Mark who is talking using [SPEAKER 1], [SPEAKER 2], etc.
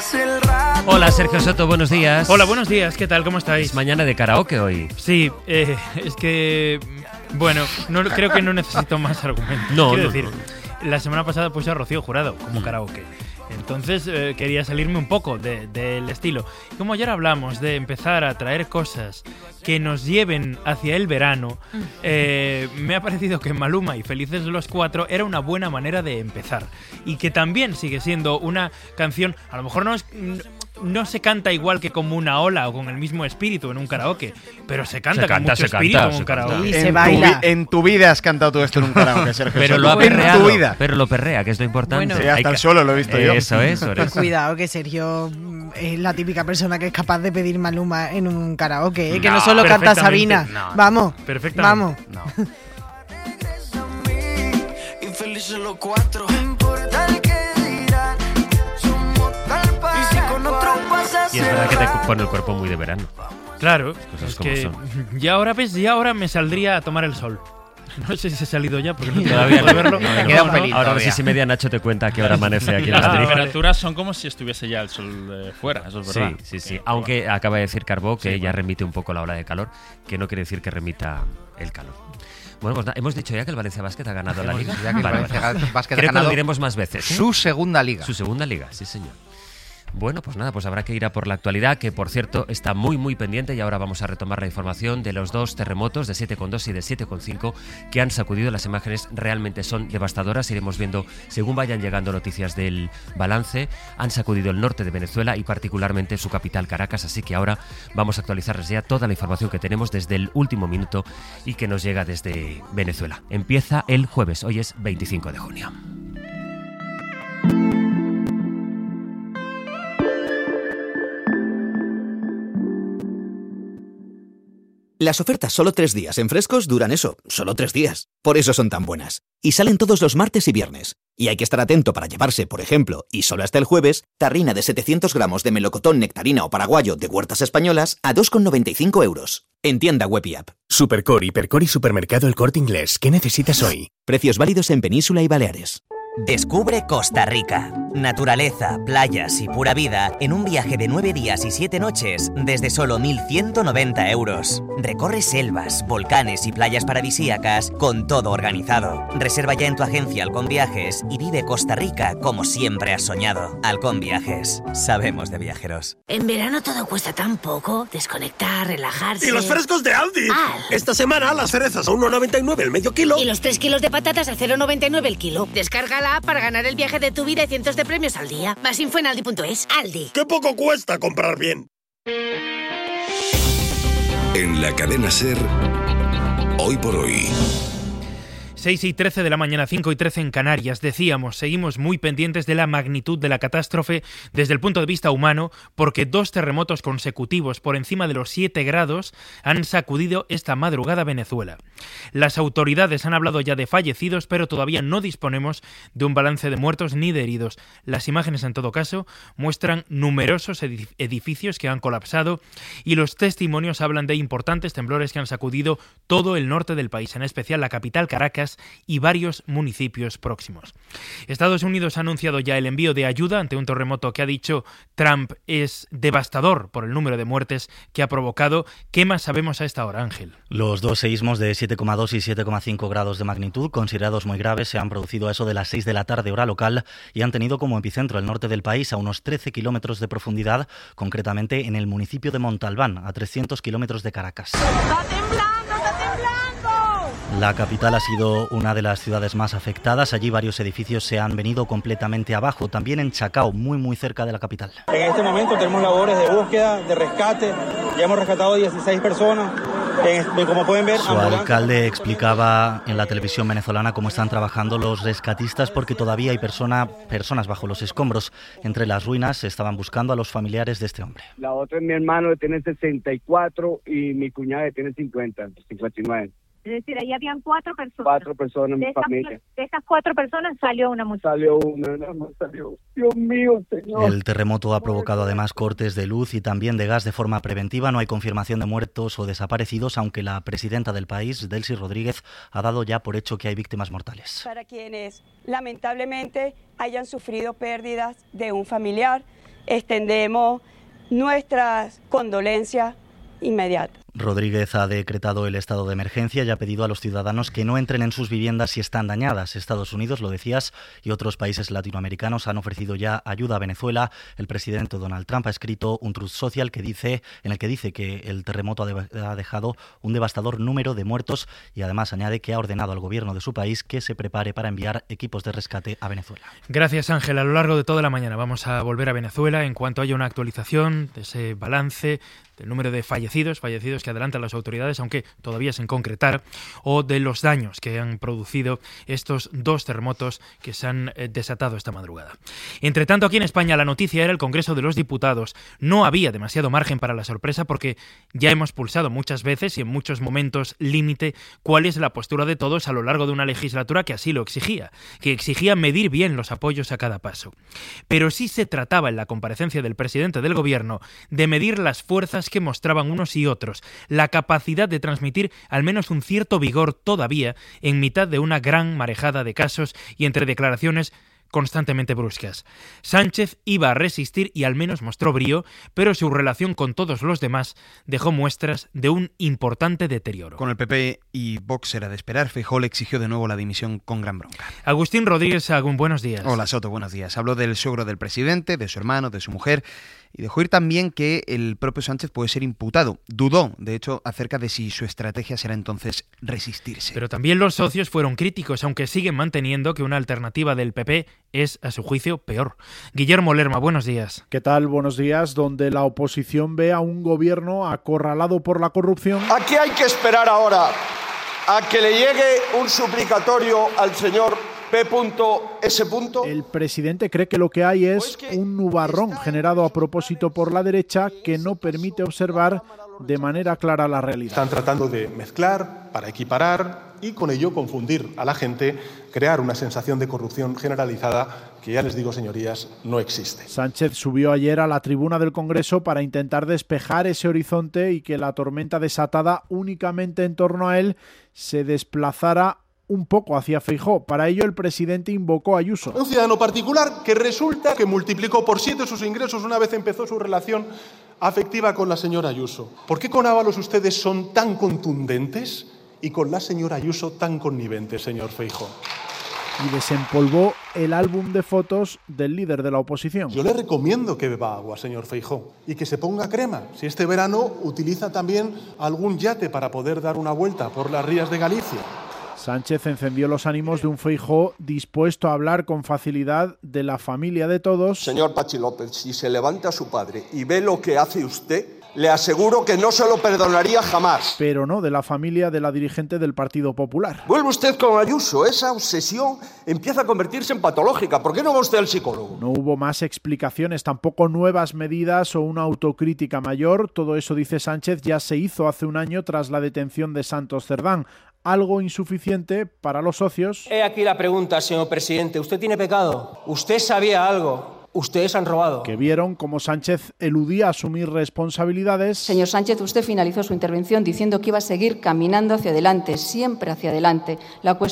[SPEAKER 1] Hola Sergio Soto, buenos días.
[SPEAKER 2] Hola, buenos días, ¿qué tal? ¿Cómo estáis?
[SPEAKER 1] Es mañana de karaoke hoy.
[SPEAKER 2] Sí, es que... Bueno, creo que no necesito más argumentos. Quiero decir, la semana pasada puse a Rocío Jurado como karaoke. Entonces quería salirme un poco del estilo. Como ayer hablamos de empezar a traer cosas que nos lleven hacia el verano, me ha parecido que Maluma y Felices los Cuatro era una buena manera de empezar. Y que también sigue siendo una canción, a lo mejor no se canta igual que como una ola o con el mismo espíritu en un karaoke, pero se canta con mucho espíritu en un karaoke.
[SPEAKER 3] Y se baila.
[SPEAKER 4] En tu vida has cantado tú esto en un karaoke, Sergio.
[SPEAKER 1] Pero lo ha perreado, pero lo perrea, que es lo importante.
[SPEAKER 3] Bueno,
[SPEAKER 4] sí, hasta el suelo lo he visto yo.
[SPEAKER 1] Eso es.
[SPEAKER 3] Cuidado, que Sergio es la típica persona que es capaz de pedir Maluma en un karaoke, que no solo canta Sabina. Vamos,
[SPEAKER 2] perfectamente.
[SPEAKER 3] Vamos.
[SPEAKER 2] No.
[SPEAKER 5] Infelices los cuatro. No importa el que dirán. Somos tal para
[SPEAKER 1] Y es verdad que te pone el cuerpo muy de verano.
[SPEAKER 2] Claro,
[SPEAKER 1] Cosas
[SPEAKER 2] es
[SPEAKER 1] como
[SPEAKER 2] que
[SPEAKER 1] son.
[SPEAKER 2] ya ahora me saldría a tomar el sol. No sé si se ha salido ya, porque no tengo
[SPEAKER 1] Todavía
[SPEAKER 2] tiempo de
[SPEAKER 1] no.
[SPEAKER 2] verlo.
[SPEAKER 4] Me queda un pelín.
[SPEAKER 1] Ahora a
[SPEAKER 4] todavía.
[SPEAKER 1] las 6:30 Nacho te cuenta que ahora amanece aquí en
[SPEAKER 6] Las
[SPEAKER 1] Madrid.
[SPEAKER 6] temperaturas son como si estuviese ya el sol fuera, eso es verdad.
[SPEAKER 1] Sí. Aunque acaba de decir Carbó que ya remite un poco la ola de calor, que no quiere decir que remita el calor. Bueno, pues hemos dicho ya que el Valencia Basket ha ganado la Liga.
[SPEAKER 4] Ya que el Valencia Basket ha
[SPEAKER 1] Creo que
[SPEAKER 4] ganado
[SPEAKER 1] lo diremos más veces.
[SPEAKER 4] su segunda liga.
[SPEAKER 1] Su segunda liga, sí señor. Bueno, pues nada, pues habrá que ir a por la actualidad, que por cierto está muy pendiente, y ahora vamos a retomar la información de los dos terremotos de 7,2 y de 7,5 que han sacudido. Las imágenes realmente son devastadoras, iremos viendo según vayan llegando noticias del balance. Han sacudido el norte de Venezuela y particularmente su capital Caracas, así que ahora vamos a actualizarles ya toda la información que tenemos desde el último minuto y que nos llega desde Venezuela. Empieza el jueves, hoy es 25 de junio.
[SPEAKER 7] Las ofertas solo 3 días en Frescos duran eso, solo 3 días. Por eso son tan buenas. Y salen todos los martes y viernes. Y hay que estar atento para llevarse, por ejemplo, y solo hasta el jueves, tarrina de 700 gramos de melocotón, nectarina o paraguayo de Huertas Españolas a 2,95 euros. En tienda web y app.
[SPEAKER 8] Supercore, Hipercore y Supermercado El Corte Inglés. ¿Qué necesitas hoy?
[SPEAKER 7] Precios válidos en Península y Baleares.
[SPEAKER 9] Descubre Costa Rica. Naturaleza, playas y pura vida en un viaje de 9 días y 7 noches desde solo 1.190 euros. Recorre selvas, volcanes y playas paradisíacas con todo organizado. Reserva ya en tu agencia Halcón Viajes y vive Costa Rica como siempre has soñado. Halcón Viajes. Sabemos de viajeros.
[SPEAKER 10] En verano todo cuesta tan poco. Desconectar, relajarse.
[SPEAKER 11] ¡Y los frescos de Aldi! Esta semana las cerezas a 1,99 el medio kilo.
[SPEAKER 10] Y los 3 kilos de patatas a 0,99 el kilo. Descarga la app para ganar el viaje de tu vida y cientos de premios al día. Más info en aldi.es. Aldi.
[SPEAKER 11] ¡Qué poco cuesta comprar bien!
[SPEAKER 12] En la cadena SER, hoy por hoy.
[SPEAKER 2] 6:13 de la mañana, 5:13 en Canarias. Decíamos, seguimos muy pendientes de la magnitud de la catástrofe desde el punto de vista humano, porque 2 terremotos consecutivos por encima de los 7 grados han sacudido esta madrugada Venezuela. Las autoridades han hablado ya de fallecidos, pero todavía no disponemos de un balance de muertos ni de heridos. Las imágenes, en todo caso, muestran numerosos edificios que han colapsado y los testimonios hablan de importantes temblores que han sacudido todo el norte del país, en especial la capital Caracas y varios municipios próximos. Estados Unidos ha anunciado ya el envío de ayuda ante un terremoto que, ha dicho Trump, es devastador por el número de muertes que ha provocado. ¿Qué más sabemos a esta hora, Ángel?
[SPEAKER 13] Los 2 seísmos de 7,2 y 7,5 grados de magnitud, considerados muy graves, se han producido a eso de las 6 de la tarde hora local y han tenido como epicentro el norte del país a unos 13 kilómetros de profundidad, concretamente en el municipio de Montalbán, a 300 kilómetros de Caracas.
[SPEAKER 5] ¡Está temblando!
[SPEAKER 13] La capital ha sido una de las ciudades más afectadas. Allí varios edificios se han venido completamente abajo. También en Chacao, muy cerca de la capital.
[SPEAKER 14] En este momento tenemos labores de búsqueda, de rescate. Ya hemos rescatado 16 personas. Como pueden ver,
[SPEAKER 13] su alcalde explicaba en la televisión venezolana cómo están trabajando los rescatistas, porque todavía hay personas bajo los escombros. Entre las ruinas estaban buscando a los familiares de este hombre.
[SPEAKER 15] La otra es mi hermano, que tiene 64, y mi cuñada, que tiene 59.
[SPEAKER 16] Es decir, ahí habían 4 personas.
[SPEAKER 15] 4 personas en mi familia.
[SPEAKER 16] De esas 4 personas salió una mujer.
[SPEAKER 15] Salió una, salió. Dios mío, señor.
[SPEAKER 13] El terremoto ha provocado además cortes de luz y también de gas de forma preventiva. No hay confirmación de muertos o desaparecidos, aunque la presidenta del país, Delcy Rodríguez, ha dado ya por hecho que hay víctimas mortales.
[SPEAKER 17] Para quienes lamentablemente hayan sufrido pérdidas de un familiar, extendemos nuestras condolencias inmediatas.
[SPEAKER 13] Rodríguez ha decretado el estado de emergencia y ha pedido a los ciudadanos que no entren en sus viviendas si están dañadas. Estados Unidos, lo decías, y otros países latinoamericanos han ofrecido ya ayuda a Venezuela. El presidente Donald Trump ha escrito un Truth Social en el que dice que el terremoto ha dejado un devastador número de muertos y además añade que ha ordenado al gobierno de su país que se prepare para enviar equipos de rescate a Venezuela.
[SPEAKER 2] Gracias, Ángel. A lo largo de toda la mañana vamos a volver a Venezuela en cuanto haya una actualización de ese balance del número de fallecidos que adelantan las autoridades, aunque todavía sin concretar, o de los daños que han producido estos dos terremotos que se han desatado esta madrugada. Entre tanto, aquí en España la noticia era el Congreso de los Diputados. No había demasiado margen para la sorpresa porque ya hemos pulsado muchas veces y en muchos momentos límite cuál es la postura de todos a lo largo de una legislatura que así lo exigía, que exigía medir bien los apoyos a cada paso. Pero sí se trataba en la comparecencia del presidente del Gobierno de medir las fuerzas que mostraban unos y otros, la capacidad de transmitir al menos un cierto vigor todavía en mitad de una gran marejada de casos y entre declaraciones constantemente bruscas. Sánchez iba a resistir y al menos mostró brío, pero su relación con todos los demás dejó muestras de un importante deterioro.
[SPEAKER 18] Con el PP y Vox era de esperar, Feijóo le exigió de nuevo la dimisión con gran bronca.
[SPEAKER 2] Agustín Rodríguez Sagún, buenos días.
[SPEAKER 18] Hola Soto, buenos días. Habló del suegro del presidente, de su hermano, de su mujer y dejó ir también que el propio Sánchez puede ser imputado. Dudó, de hecho, acerca de si su estrategia será entonces resistirse.
[SPEAKER 2] Pero también los socios fueron críticos, aunque siguen manteniendo que una alternativa del PP es, a su juicio, peor. Guillermo Lerma, buenos días.
[SPEAKER 19] ¿Qué tal? Buenos días. Donde la oposición ve a un gobierno acorralado por la corrupción.
[SPEAKER 11] Aquí hay que esperar ahora a que le llegue un suplicatorio al señor P.S.
[SPEAKER 19] El presidente cree que lo que hay es un nubarrón generado a propósito por la derecha que no permite observar de manera clara la realidad.
[SPEAKER 20] Están tratando de mezclar para equiparar y con ello confundir a la gente, crear una sensación de corrupción generalizada que, ya les digo, señorías, no existe.
[SPEAKER 19] Sánchez subió ayer a la tribuna del Congreso para intentar despejar ese horizonte y que la tormenta desatada únicamente en torno a él se desplazara un poco hacia Feijóo. Para ello el presidente invocó a Ayuso.
[SPEAKER 20] Un ciudadano particular que resulta que multiplicó por 7 sus ingresos una vez empezó su relación afectiva con la señora Ayuso. ¿Por qué con Ábalos ustedes son tan contundentes y con la señora Ayuso tan conniventes, señor Feijóo?
[SPEAKER 19] Y desempolvó el álbum de fotos del líder de la oposición.
[SPEAKER 20] Yo le recomiendo que beba agua, señor Feijóo, y que se ponga crema. Si este verano utiliza también algún yate para poder dar una vuelta por las rías de Galicia.
[SPEAKER 19] Sánchez encendió los ánimos de un Feijóo dispuesto a hablar con facilidad de la familia de todos.
[SPEAKER 11] Señor Pachi López, si se levanta su padre y ve lo que hace usted, le aseguro que no se lo perdonaría jamás.
[SPEAKER 19] Pero no de la familia de la dirigente del Partido Popular.
[SPEAKER 11] Vuelve usted con Ayuso. Esa obsesión empieza a convertirse en patológica. ¿Por qué no va usted al psicólogo?
[SPEAKER 19] No hubo más explicaciones, tampoco nuevas medidas o una autocrítica mayor. Todo eso, dice Sánchez, ya se hizo hace un año tras la detención de Santos Cerdán. Algo insuficiente para los socios.
[SPEAKER 21] He aquí la pregunta, señor presidente. ¿Usted tiene pecado? ¿Usted sabía algo? Ustedes han robado.
[SPEAKER 19] Que vieron cómo Sánchez eludía asumir responsabilidades.
[SPEAKER 22] Señor Sánchez, usted finalizó su intervención diciendo que iba a seguir caminando hacia adelante, siempre hacia adelante. La cuestión